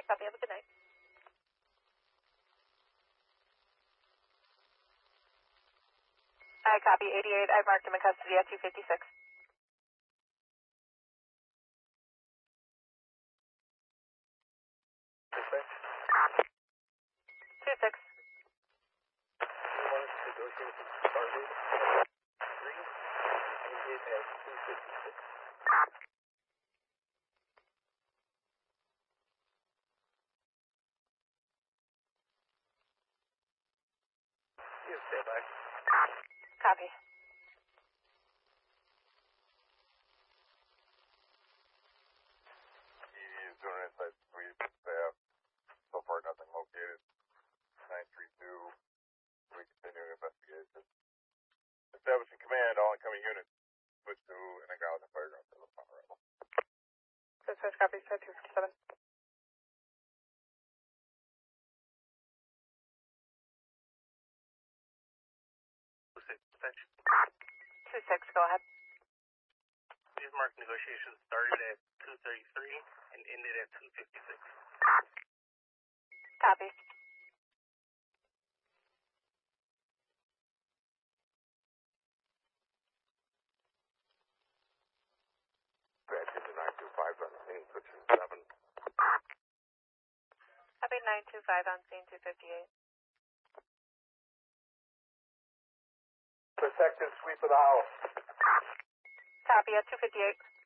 Copy, have a good night. I copy 88. I've marked him in custody at 256. 26. Negotiations started. 3. Ended at 256. Yes, stand by. Copy. He's doing an inside sweep. Staff. So far, nothing located. 932. We continue investigation. Establishing command, all incoming units. Switch to an acknowledgement fireground for the Pomeranian. Switch copy, 257. Dispatch. 26, go ahead. These marked negotiations started at 233 and ended at 256. Copy. Dispatch into 925 on the scene, switching 7. Copy, 925 on scene, 258. Protective sweep of the house. Copy at 258.